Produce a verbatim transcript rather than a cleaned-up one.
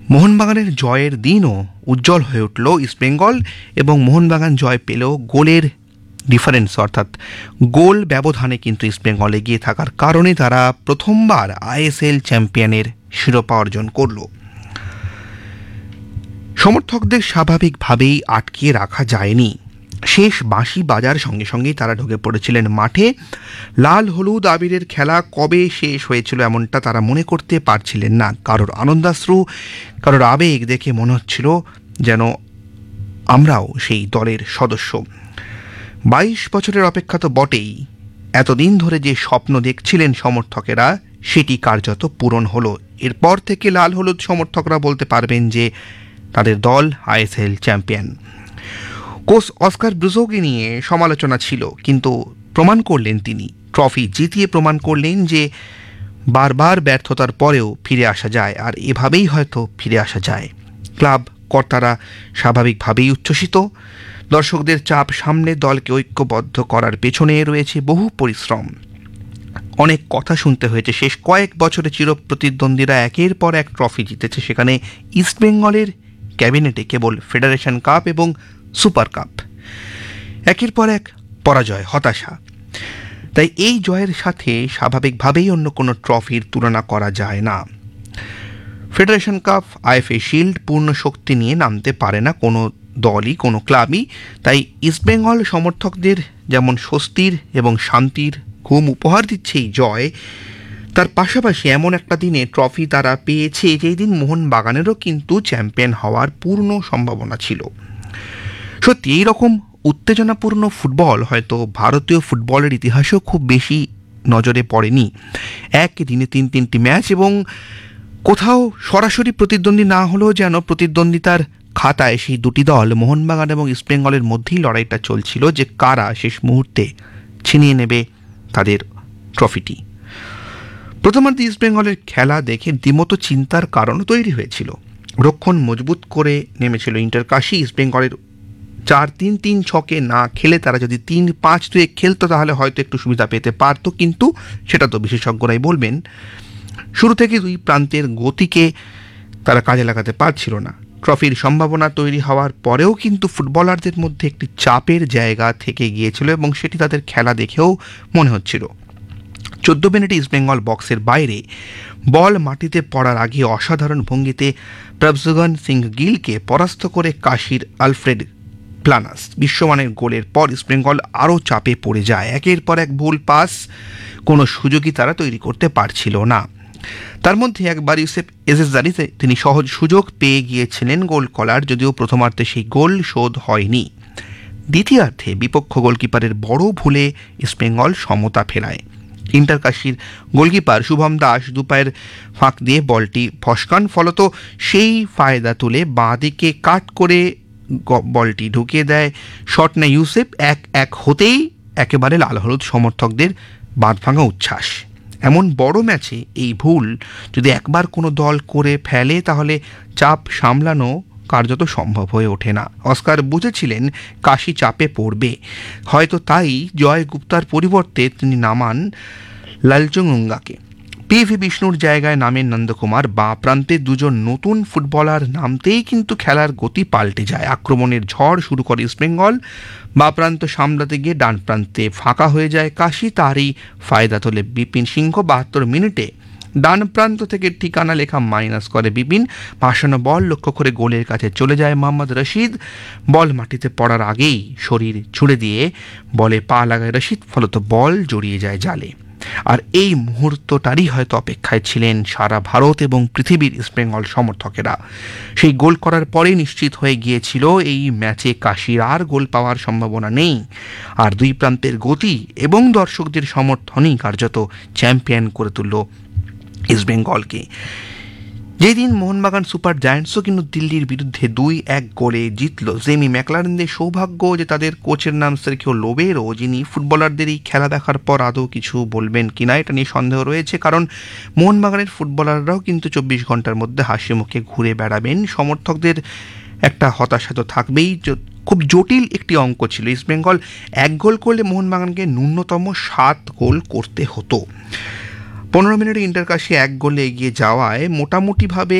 মোহনবাগানের জয়ের দিনও উজ্জ্বল হয়ে উঠল ইস্টবেঙ্গল, এবং মোহনবাগান জয় পেলেও গোলের ডিফারেন্স অর্থাৎ গোল ব্যবধানে কিন্তু ইস্টবেঙ্গল এগিয়ে থাকার কারণে তারা প্রথমবার আইএসএল চ্যাম্পিয়নের শিরোপা অর্জন করল। সমর্থকদের স্বাভাবিকভাবেই আটকিয়ে রাখা যায়নি। শেষ বাঁশি বাজার সঙ্গে সঙ্গেই তারা ঢুকে পড়েছিলেন মাঠে। লাল হলুদ আবিরের খেলা কবে শেষ হয়েছিল এমনটা তারা মনে করতে পারছিলেন না। কারোর আনন্দাশ্রু, কারোর আবেগ দেখে মনে হচ্ছিল যেন আমরাও সেই দলের সদস্য। বাইশ বছরের অপেক্ষা তো বটেই, এতদিন ধরে যে স্বপ্ন দেখছিলেন সমর্থকেরা সেটি কার্যত পূরণ হলো। এরপর থেকে লাল হলুদ সমর্থকরা বলতে পারবেন যে তাদের দল আইএসএল চ্যাম্পিয়ন। কোচ অস্কার ব্রুজোকে নিয়ে সমালোচনা ছিল, কিন্তু প্রমাণ করলেন তিনি, ট্রফি জিতিয়ে প্রমাণ করলেন যে বারবার ব্যর্থতার পরেও ফিরে আসা যায়, আর এভাবেই হয়তো ফিরে আসা যায়। ক্লাব কর্তারা স্বাভাবিকভাবেই উচ্ছ্বসিত। দর্শকদের চাপ সামনে দলকে ঐক্যবদ্ধ করার পেছনে রয়েছে বহু পরিশ্রম। অনেক কথা শুনতে হয়েছে। শেষ কয়েক বছরে চিরপ্রতিদ্বন্দ্বীরা একের পর এক ট্রফি জিতেছে, সেখানে ইস্টবেঙ্গলের ক্যাবিনেটে কেবল ফেডারেশন কাপ এবং সুপার কাপ। একের পর এক পরাজয়, হতাশা। তাই এই জয়ের সাথে স্বাভাবিকভাবেই অন্য কোনো ট্রফির তুলনা করা যায় না। ফেডারেশন কাপ, আইএফএ শিল্ড পূর্ণ শক্তি নিয়ে নামতে পারে না কোনো দলই, কোনো ক্লাবই। তাই ইস্টবেঙ্গল সমর্থকদের যেমন স্বস্তির এবং শান্তির ঘুম উপহার দিচ্ছে এই জয়, তার পাশাপাশি এমন একটা দিনে ট্রফি তারা পেয়েছে যেই দিন মোহনবাগানেরও কিন্তু চ্যাম্পিয়ন হওয়ার পূর্ণ সম্ভাবনা ছিল। সত্যি এইরকম উত্তেজনাপূর্ণ ফুটবল হয়তো ভারতীয় ফুটবলের ইতিহাসেও খুব বেশি নজরে পড়েনি। এক দিনে তিন তিনটি ম্যাচ, এবং কোথাও সরাসরি প্রতিদ্বন্দ্বী না হলেও যেন প্রতিদ্বন্দ্বিতার খাতায় সেই দুটি দল মোহনবাগান এবং ইস্টবেঙ্গলের মধ্যেই লড়াইটা চলছিল যে কারা শেষ মুহূর্তে ছিনিয়ে নেবে তাদের ট্রফিটি। প্রথমার্ধে ইস্টবেঙ্গলের খেলা দেখে দ্বিমত চিন্তার কারণ তৈরি হয়েছিল। রক্ষণ মজবুত করে নেমেছিল ইন্টারকাশি। ইস্টবেঙ্গলের চার তিন তিন ছকে না খেলে তারা যদি তিন পাঁচ দুয়ে খেলতো তাহলে হয়তো একটু সুবিধা পেতে পারত, কিন্তু সেটা তো বিশেষজ্ঞরাই বলবেন। শুরু থেকে দুই প্রান্তের গতিকে তারা কাজে লাগাতে পারছিল না। ট্রফির সম্ভাবনা তৈরি হওয়ার পরেও কিন্তু ফুটবলারদের মধ্যে একটি চাপের জায়গা থেকে গিয়েছিল, এবং সেটি তাদের খেলা দেখেও মনে হচ্ছিল। চোদ্দ মিনিটে ইস্টবেঙ্গল বক্সের বাইরে বল মাটিতে পড়ার আগে অসাধারণ ভঙ্গিতে প্রভজগন সিং গিলকে পরাস্ত করে কাশির আলফ্রেড প্লানাস বিশ্বমানের গোলের পর ইস্টবেঙ্গল আরও চাপে পড়ে যায়। একের পর এক ভুল পাস, কোনো সুযোগই তারা তৈরি করতে পারছিল না। তার মধ্যে একবার ইউসেফ এজেজারিতে তিনি সহজ সুযোগ পেয়ে গিয়েছিলেন গোল করার, যদিও প্রথমার্ধে সেই গোল শোধ হয়নি। দ্বিতীয়ার্ধে বিপক্ষ গোলকিপারের বড় ভুলে ইস্টবেঙ্গল সমতা ফেরায়। ইন্টারকাশির গোলকিপার শুভম দাস দুপায়ের ফাঁক দিয়ে বলটি ফসকান, ফলত সেই ফায়দা তুলে বাঁ দিকে কাট করে বলটি ঢুকিয়ে দেয় শট নেয় ইউসেফ। এক এক হতেই একেবারে লাল হলুদ সমর্থকদের বাঁধ ভাঙা উচ্ছ্বাস। এমন বড় ম্যাচে এই ভুল যদি একবার কোনো দল করে ফেলে তাহলে চাপ সামলানো কার্যত সম্ভব হয়ে ওঠে না। অস্কার বুঝেছিলেন কাশি চাপে পড়বে, হয়তো তাই জয় গুপ্তার পরিবর্তে তিনি নামান লালচুংঙ্গাকে। পিভি বিষ্ণুর জায়গায় নামেন নন্দকুমার। বাঁ প্রান্তে দুজন নতুন ফুটবলার নামতেই কিন্তু খেলার গতি পাল্টে যায়। আক্রমণের ঝড় শুরু করে ইস্টবেঙ্গল। বাঁ প্রান্ত সামলাতে গিয়ে ডান প্রান্তে ফাঁকা হয়ে যায় কাশি, তারই ফায়দা তোলে বিপিন সিংহ। বাহাত্তর মিনিটে ডান প্রান্ত থেকে ঠিকানা লেখা মাইনাস করে বিপিন। ভাসানো বল লক্ষ্য করে গোলের কাছে চলে যায় মোহাম্মদ রশিদ। বল মাটিতে পড়ার আগেই শরীর ছুড়ে দিয়ে বলে পা লাগায় রশিদ, ফলত বল জড়িয়ে যায় জালে। আর এই মুহূর্তটারই হয়তো অপেক্ষায় ছিলেন সারা ভারত এবং পৃথিবীর ইস্টবেঙ্গল সমর্থকেরা। সেই গোল করার পরে নিশ্চিত হয়ে গিয়েছিল এই ম্যাচে কাশির আর গোল পাওয়ার সম্ভাবনা নেই। আর দুই প্রান্তের গতি এবং দর্শকদের সমর্থনই কার্যত চ্যাম্পিয়ন করে তুলল ইস্টবেঙ্গলকে। যেদিন মোহনবাগান সুপার জায়ান্টসও কিন্তু দিল্লির বিরুদ্ধে দুই এক গোলে জিতল। জেমি ম্যাকলারেনদের সৌভাগ্য যে তাদের কোচের নাম সের্খিও লোবেরো, যিনি ফুটবলারদের এই খেলা দেখার পর আদৌ কিছু বলবেন কিনা এটা নিয়ে সন্দেহ রয়েছে, কারণ মোহনবাগানের ফুটবলাররাও কিন্তু চব্বিশ ঘন্টার মধ্যে হাসি মুখে ঘুরে বেড়াবেন। সমর্থকদের একটা হতাশা তো থাকবেই। খুব জটিল একটি অঙ্ক ছিল। ইস্টবেঙ্গল এক গোল করলে মোহনবাগানকে ন্যূনতম সাত গোল করতে হতো। পনেরো মিনিটে ইন্টারকাশি এক গোলে এগিয়ে যাওয়ায় মোটামুটিভাবে